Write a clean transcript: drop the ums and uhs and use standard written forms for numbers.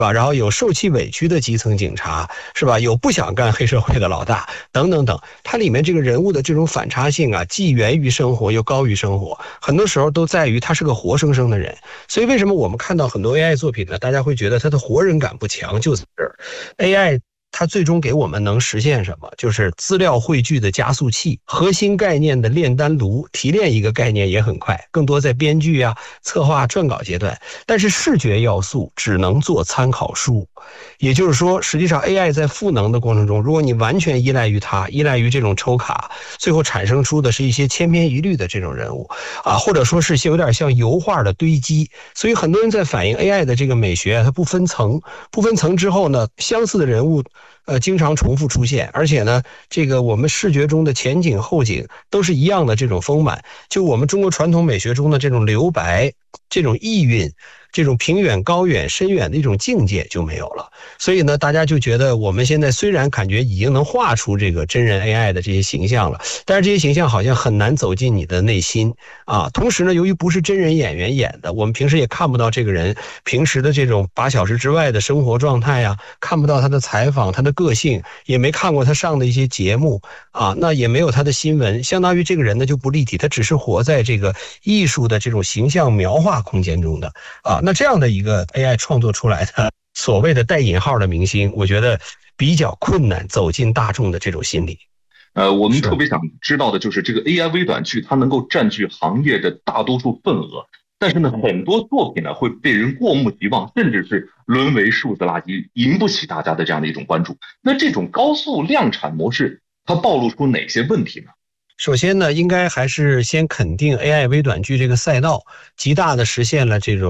吧？然后有受气委屈的基层警察，是吧？有不想干黑社会的老大，等等等。它里面这个人物的这种反差性啊，既源于生活又高于生活，很多时候都在于他是个活生生的人。所以为什么我们看到很多 AI 作品呢？大家会觉得它的活人感不强，就在这儿。AI它最终给我们能实现什么？就是资料汇聚的加速器，核心概念的炼丹炉，提炼一个概念也很快，更多在编剧啊、策划、撰稿阶段。但是视觉要素只能做参考书，也就是说，实际上 AI 在赋能的过程中，如果你完全依赖于它，依赖于这种抽卡，最后产生出的是一些千篇一律的这种人物啊，或者说是有点像油画的堆积。所以很多人在反映 AI 的这个美学，它不分层，不分层之后呢，相似的人物经常重复出现，而且呢，这个我们视觉中的前景后景都是一样的这种丰满，就我们中国传统美学中的这种留白、这种意蕴、这种平远、高远、深远的一种境界就没有了。所以呢，大家就觉得我们现在虽然感觉已经能画出这个真人 AI 的这些形象了，但是这些形象好像很难走进你的内心啊。同时呢，由于不是真人演员演的，我们平时也看不到这个人平时的这种8小时之外的生活状态呀，看不到他的采访、他的个性，也没看过他上的一些节目啊，那也没有他的新闻，相当于这个人呢就不立体，他只是活在这个艺术的这种形象描画空间中的啊。那这样的一个 AI 创作出来的所谓的带引号的明星，我觉得比较困难走进大众的这种心理。 我们特别想知道的就是这个 AI 微短剧，它能够占据行业的大多数份额，但是呢，很多作品呢会被人过目即忘，甚至是沦为数字垃圾，引不起大家的这样的一种关注。那这种高速量产模式，它暴露出哪些问题呢？ 首先呢，应该还是先肯定 AI 微短剧这个赛道极大的实现了这种